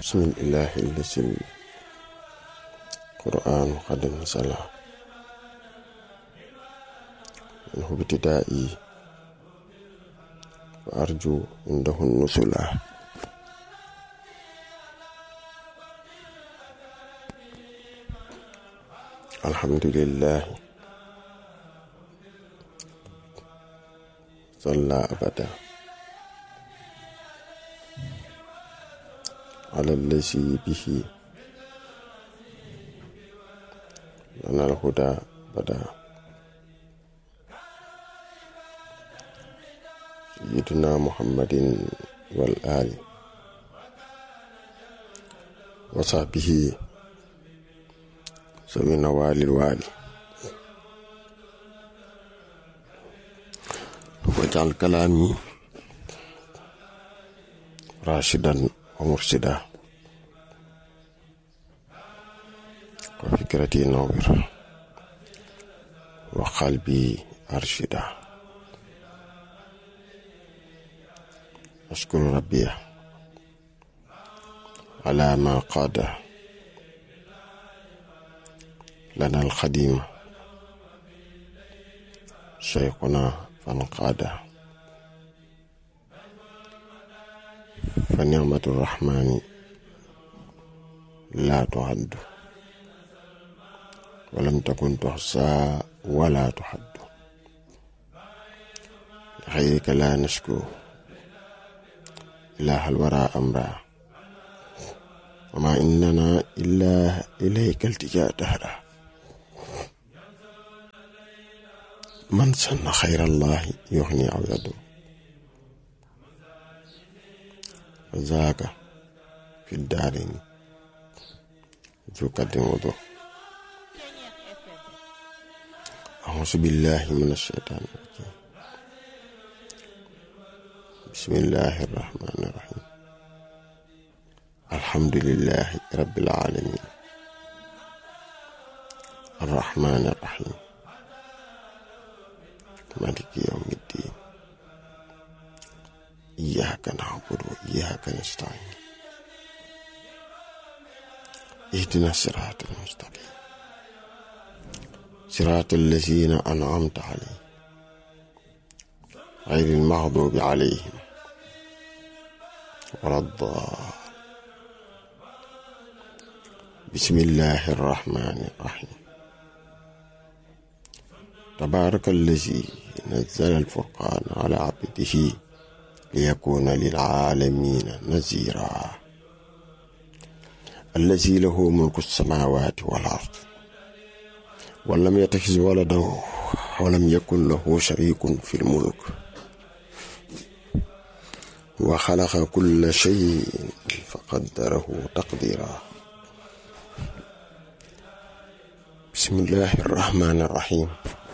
بسم الله الذي القرآن قد نزل منه ابتدائي وأرجو عنده النزل. الحمد لله صلى أبدا على الذي به لنا الهدى بدا سيدنا محمد والآل وصحبه ذوي النوال الوالي واجعل كلامي راشدا ومرشدا وفكرتي نور وقلبي أرشدا. أشكر ربي على ما قاد لنا الخديم شيخنا فانقاد، فنعمة الرحمن لا تعد ولم تكن تحصى ولا تحد، لخيرك لا نشكو إله الورى أمرا، وما إننا إلا إليك التجاء دهرا. من سن خير الله يغني أو يضر، ذاك في الدارين ذو قدر وضر. أعوذ بالله من الشيطان الرجيم. بسم الله الرحمن الرحيم. الحمد لله رب العالمين الرحمن الرحيم مالك يوم الدين، إياك نعبد وإياك نستعين، اهدنا الصراط المستقيم صراط الذين أنعمت عليهم غير المغضوب عليهم ولا الضالين. بسم الله الرحمن الرحيم. تبارك الذي نزل الفرقان على عبده ليكون للعالمين نذيرا، الذي له ملك السماوات والأرض ولم يتخذ ولدا ولم يكن له شريك في الملك وخلق كل شيء فقدره تقديرا. بسم الله الرحمن الرحيم.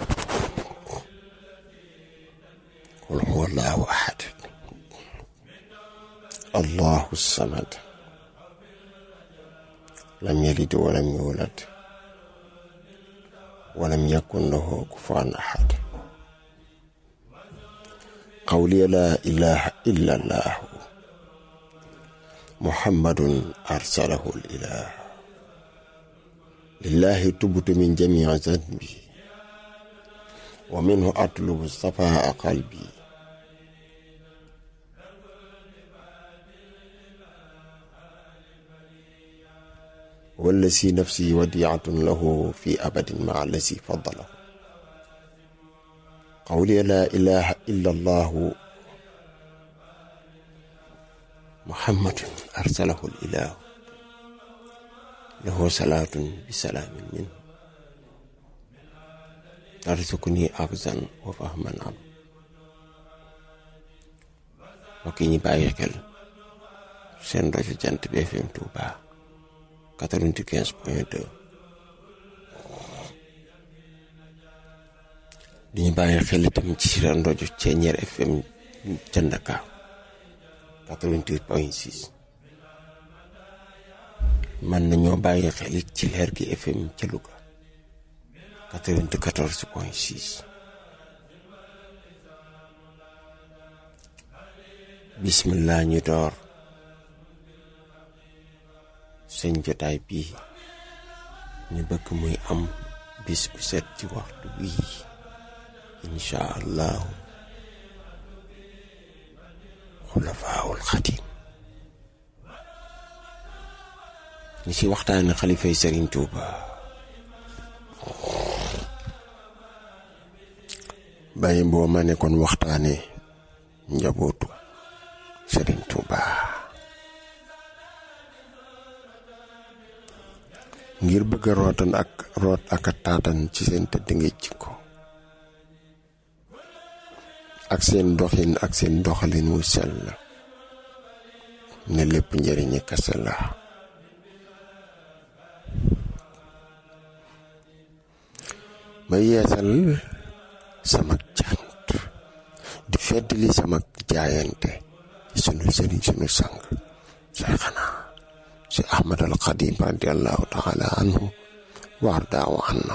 قل هو الله أحد الله الصمد لم يلد ولم يولد ولم يكن له كفوا أحد. قولي لا إله إلا الله محمد أرسله الإله، لله تبت من جميع ذنبي ومنه أطلب صفاء قلبي. والذي نفسي وديعة له في أبد مع الذي فضله. قولي لا إله إلا الله محمد أرسله الإله، له صلاة بسلام منه ترزقني أخذا وفهما عنه. وكيني بايكل سين راديو جانت بي FM Touba 95.2 di ñu bàyyi xel itam ci seen rajo Thiéniere FM ca Ndakaaru 88.6. man nañoo bàyyi xel it ci Lergui FM ca Louga 94.6. bismillah ñu door seen jotaay bii ñu bëgg muy am bis bu set ci waxtu bii insha allahu xulafaawul xadim ñi ci waxtaane xalifay Sëriñ Tuuba bàyyi boo ma ne kon waxtaane njabootu Sëriñ Tuuba ngir bëgg a root ak a taatan ci seen tëdd ngay jikko ak seen doxin ak seen doxalin wu sell ne lépp njëriñi kese la ma yeesal sama cant di feddali sama jaayante ci sunu sëriñ sunu sang Seexna si Ahmad al Xadim radiyallahu taala anhu wa ardaahu anna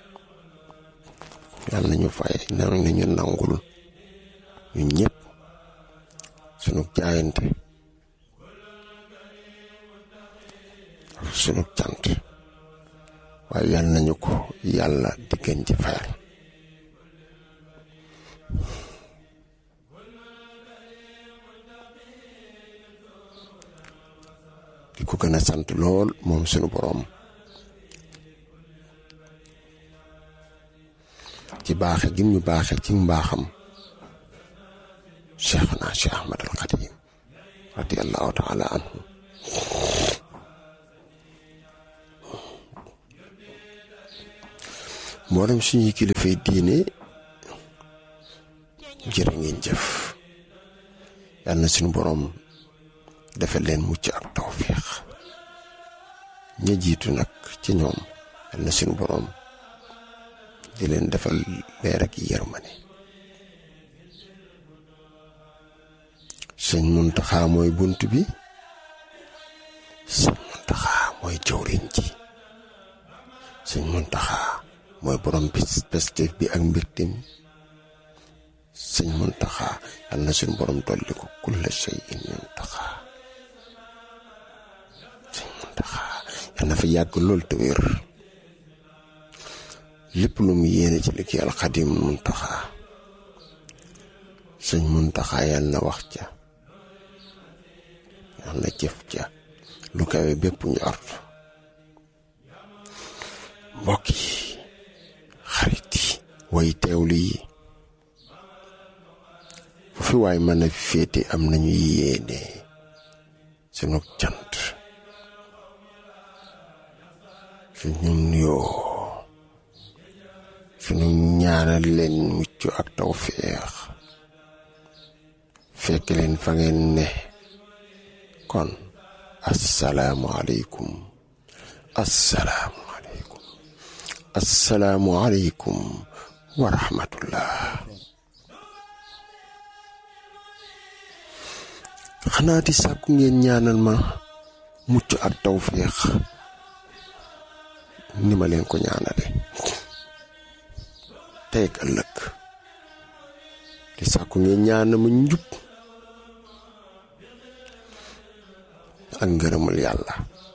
yàlla nañu fay nañu nangul ñu ñëpp sunu jaayante sunu cant waaye yàlla nañu ko yàlla diggante ci fayal di ko gën a sant lool moom sunu boroom ci baaxe gi ñu baaxe ci mbaaxam Cheikhna Cheikh Ahmad al Xadim radiyallahu taala anhu mboolem suñuy kilifay diine jërë ngeen jëf yàlla na suñu boroom defal leen mucc ak tawfiix ña jiitu nag ci ñoom yàlla na suñu boroom di leen defal leer ak yërmande sëñ Muntaxa mooy bunt bi sëñ Muntaxa mooy jawriñ ji sëñ Muntaxa mooy borom Pastef bi ak mbégte mi sëñ Muntaxa yàlla na suñu borom dolli ko kulla shay'in Muntaxa sëñ Muntaxa yàlla na fa yàgg lool te wér lépp lu mu yéene ci liggéeyal Xadim Muntaxa sëñ Muntaxa yàlla na wax ca yàlla na jëf ca lu kawe bépp njort mbokk yi xarit yi way teewlu yi fu fi waay mën a féete am nañu yéene sunu cant suñu nuyoo suñu ñaanal leen mucc ak tawfeex fekk leen fa ngeen ne kon assalaamu aleykum assalaamu aleykum wa rahmatullah xanaa di sàkku ngeen ñaanal ma mucc ak tawféex ni ma leen ko ñaanale tey ak ëllëg di sàkku ngeen ñaanal ma njub ak ngërëmul yàlla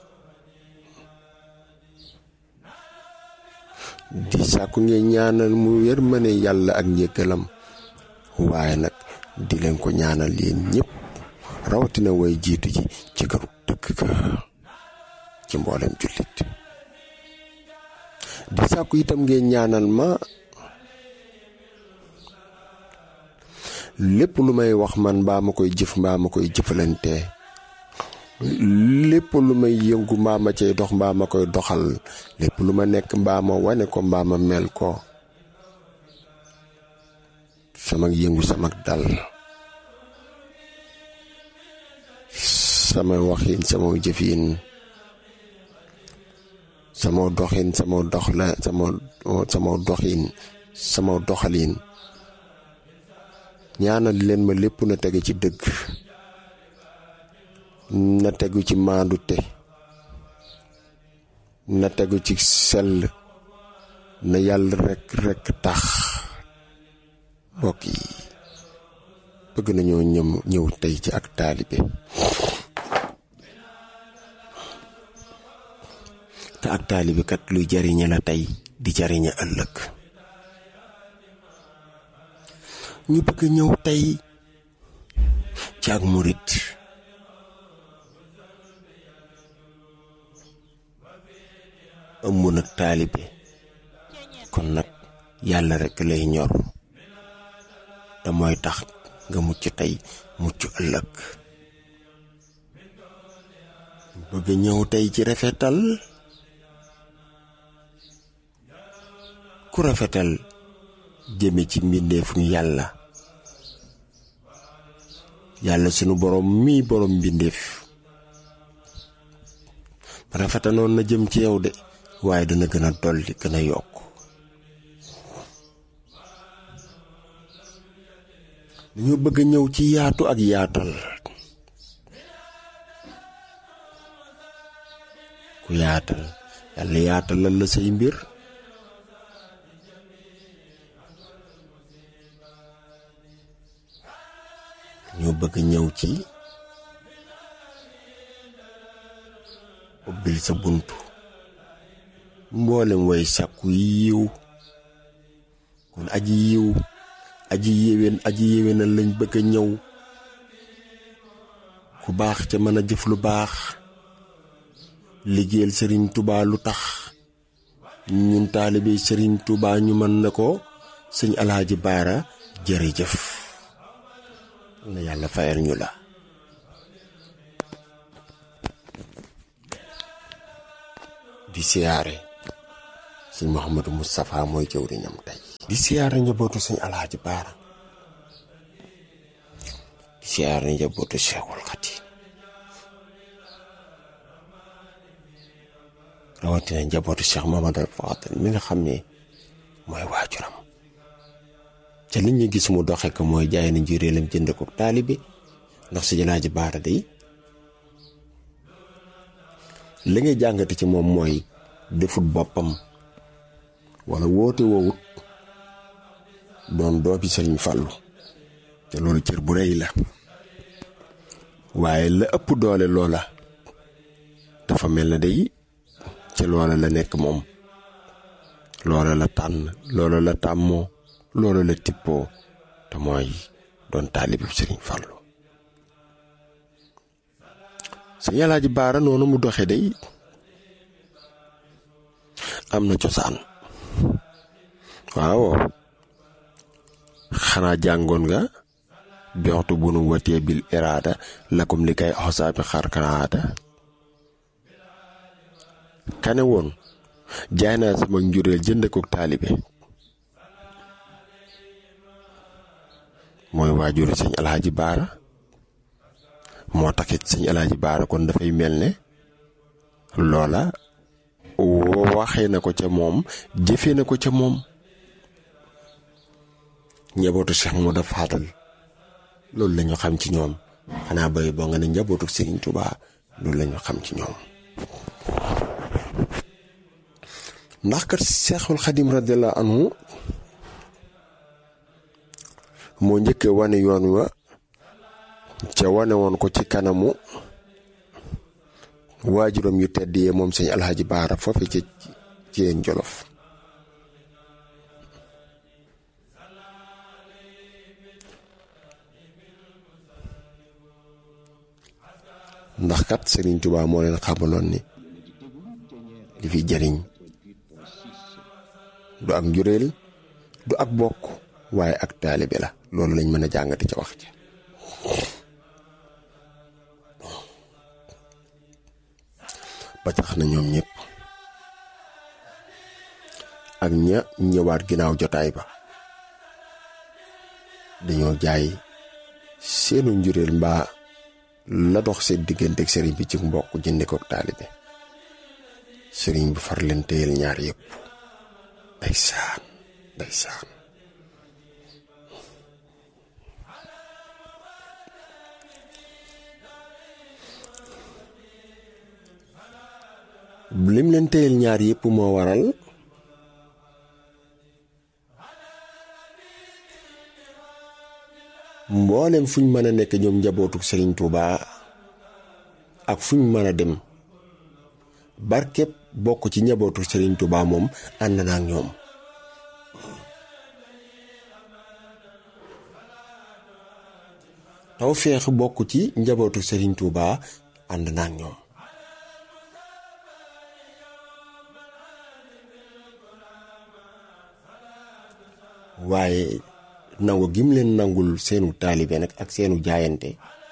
di sàkku ngeen ñaanal mu yërmande yàlla ak njëkkalam waaye nag di leen ko ñaanal yéen ñëpp rawatina way jiitu ji ci këru dëkk ka ci mboolem jullit di sàkku itam ngeen ñaanal ma lépp lu may wax man mbaa ma koy jëf mbaa ma koy jëfalante lépp lu may yëngu mbaa ma cay dox mbaa ma koy doxal lépp lu ma nekk mbaa ma wane ko mbaa ma mel ko sama yëngu sama dal sama waxin sama jëfin sama doxin sama doxin sama doxalin ñaanal leen ma lépp na tege ci dëgg na tegu ci maandute na tegu ci sell na yàlla rekk tax mbokk yi bëgg nañoo ñëw tey ci ak taalibe te ak taalibe kat luy jariñe la tey di jariñe ëllëg. ñu bëgg ñëw tey ci ak murit ëmb nag taalibe, kon nag yàlla rekk lay ñor te mooy tax nga mucc tey mucc ëllëg. bëgg ñëw tey ci rafetal, ku rafetal jëme ci mbindeefu yàlla, yàlla sunu borom mii borom mbindeef rafetanoon na jëm ci yow de, waaye dana gën a dolli gën a yokk. dañoo bëgg ñëw ci yaatu ak yaatal. ku yaatal yàlla yaatalal la say mbir. ñoo bëgg ñëw ci ubbil sa buntu mboolem way sàkku yiw, kon aji yiw aji yéwénal lañ bëgg a ñëw. ku baax ca mën a jëf lu baax, liggéeyal Sëriñ Tuubaa lu tax ñun taalibe Sëriñ Tuubaa ñu mën na ko. sëñ Alaaji Baara jërëjëf, na yàlla fayal ñu la. di siyaare sëñ Mouhamadou Moustapha mooy jëwriñam tey. di siyaare njabootu sëñ Alaaji Baara, di siyaare njabootu Cheikhul Khadim, rawatina njabootu Cheikh Mamadou Fadel mi nga xam ne mooy waajuram. ca li ñu gis mu doxe ko mooy jaay na njuréelam jënd ko taalibe, ndax sëñ Alaaji Baara day li ngay jàngate ci moom mooy defut boppam wala woote woowut doon doomi Sëriñ Fallu, te loolu cër bu rëy la. waaye la ëpp doole loola dafa mel na day ca loola la nekk moom, loola la tànn, loola la tàmmoo, loola la tippoo, te mooy doon taalibe Sëriñ Fallu. sëñ Alaaji Baara noonu mu doxe day am na cosaan. waaw xanaa jàngoon nga bextu bu nu watee bil iraada lakum li kay xosaabi xarkanaada. kane woon jaay naa sama njureel jënd ko taalibe mooy waajuru sëñ Alaaji Baara. moo taxit sëñ Alaaji Baara kon dafay mel ne loola waxee na ko ca moom, jëfee na ko ca moom. njabootu Cheikh Modou Fadal loolu lañu xam ci ñoom, xanaa bay boo nga ne njabootu Sëriñ Tuubaa loolu lañu xam ci ñoom. ndax kat Seexul Xadim radiyallaahu anhu moo njëkkee wane yoon wa ca wane woon ko ci kanamu waajuram yu tedd yee moom sëñ Alaaji Baara foofu ci Yeen Jolof. ndax kat Sëriñ Tuubaa moo leen xamaloon ni li fi jariñ du ak njuréel du ak bokk waaye ak taalibe la. loolu lañ mën a jàngati ca wax ci. ba tax na ñoom ñëpp ak ña ñëwaat ginnaaw jotaay ba dañoo jaay seenu njuréel mbaa la dox seen diggante ak sëriñ bi ci mbokk jënde ko taalibe. sëriñ bi far leen téyel ñaar yëpp. ndeysaan ndeysaan. lim leen téyel ñaar yëpp moo waral mboolem fuñ mën a nekk ñoom njabootu Sëriñ Tuubaa ak fuñ mën a dem barkeb bokk ci njabootu Serigne Touba moom ànd na ak ñoom. tawféex bokk ci njabootu Serigne Touba ànd na ak ñoom. waaye nangu gim leen nangul seenu taalibe nag ak seenu jaayante